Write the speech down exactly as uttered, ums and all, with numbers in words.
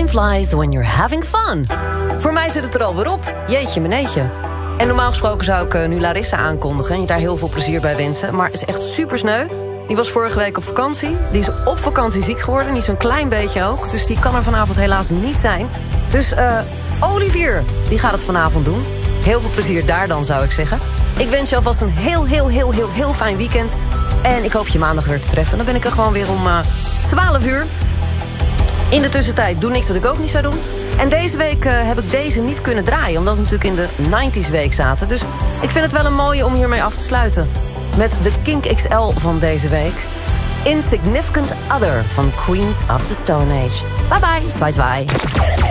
Time flies when you're having fun. Voor mij zit het er alweer op. Jeetje meneetje. En normaal gesproken zou ik uh, nu Larissa aankondigen en je daar heel veel plezier bij wensen. Maar is echt super sneu. Die was vorige week op vakantie. Die is op vakantie ziek geworden. Niet zo'n klein beetje ook. Dus die kan er vanavond helaas niet zijn. Dus uh, Olivier, die gaat het vanavond doen. Heel veel plezier daar dan, zou ik zeggen. Ik wens je alvast een heel, heel, heel, heel, heel fijn weekend. En ik hoop je maandag weer te treffen. Dan ben ik er gewoon weer om uh, twaalf uur. In de tussentijd doe niks wat ik ook niet zou doen. En deze week uh, heb ik deze niet kunnen draaien, omdat we natuurlijk in de negentig week zaten. Dus ik vind het wel een mooie om hiermee af te sluiten. Met de Kink X L van deze week. Insignificant Other van Queens of the Stone Age. Bye bye, zwaai zwaai.